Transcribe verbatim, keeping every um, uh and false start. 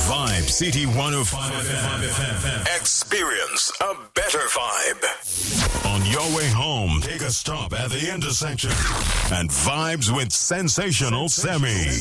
Vibe City one oh five F M. Experience a better vibe. On your way home, take a stop at the intersection and vibes with Sensational Semi.